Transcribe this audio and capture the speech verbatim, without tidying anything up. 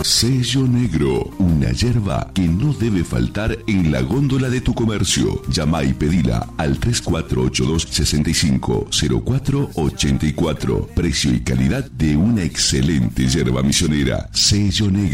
Sello Negro, una yerba que no debe faltar en la góndola de tu comercio. Llama y pedila al tres cuatro ocho dos, seis cinco cero cuatro ocho cuatro. Precio y calidad de una excelente yerba misionera. Sello Negro.